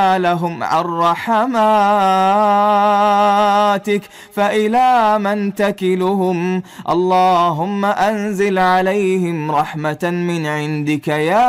لهم عن رحماتك فإلى من تكلهم. اللهم أنزل عليهم رحمة من عندك يا